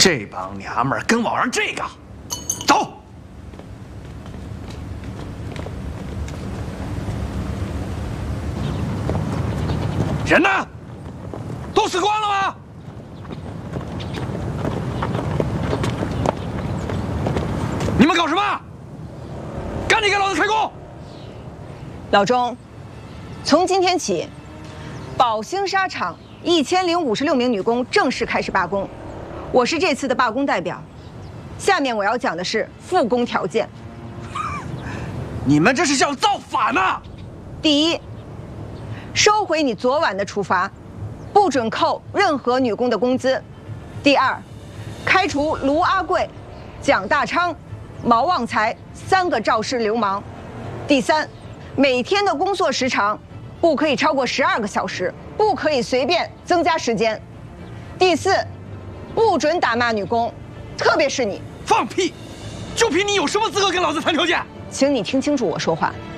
这帮娘们儿跟我玩这个，走。人呢？都死光了吗？你们搞什么？赶紧给老子开工！ 老钟，从今天起，宝兴纱厂1056名女工正式开始罢工。我是这次的罢工代表。下面我要讲的是复工条件。 你们这是想造反呢？ 第一，收回你昨晚的处罚，不准扣任何女工的工资。第二，开除卢阿贵、蒋大昌、毛旺财3个肇事流氓。第三，每天的工作时长不可以超过12个小时，不可以随便增加时间。第四，不准打骂女工，特别是你。 放屁！就凭你有什么资格跟老子谈条件？ 请你听清楚我说话。